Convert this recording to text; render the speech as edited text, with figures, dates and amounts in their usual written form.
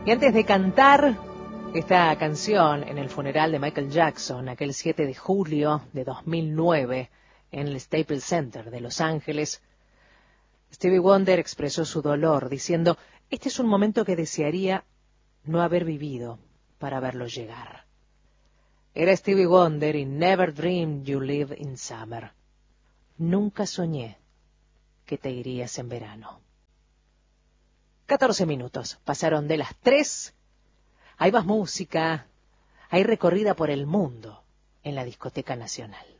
Y antes de cantar esta canción en el funeral de Michael Jackson, aquel 7 de julio de 2009, en el Staples Center de Los Ángeles, Stevie Wonder expresó su dolor diciendo: este es un momento que desearía no haber vivido para verlo llegar. Era Stevie Wonder y Never Dreamed You Live in Summer. Nunca soñé que te irías en verano. 14 minutos pasaron de las 3. Hay más música, hay recorrida por el mundo en la Discoteca Nacional.